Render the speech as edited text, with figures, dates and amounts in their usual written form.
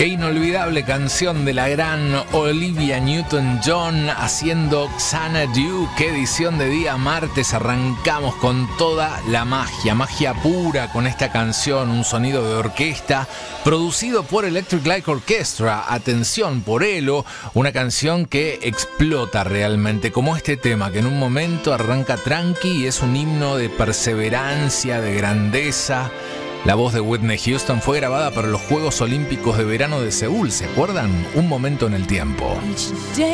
Qué inolvidable canción de la gran Olivia Newton-John haciendo Xanadu. Qué edición de día martes. Arrancamos con toda la magia pura con esta canción, un sonido de orquesta producido por Electric Light Orchestra. Atención, por Elo, una canción que explota realmente, como este tema que en un momento arranca tranqui y es un himno de perseverancia, de grandeza. La voz de Whitney Houston fue grabada para los Juegos Olímpicos de Verano de Seúl, ¿se acuerdan? Un momento en el tiempo.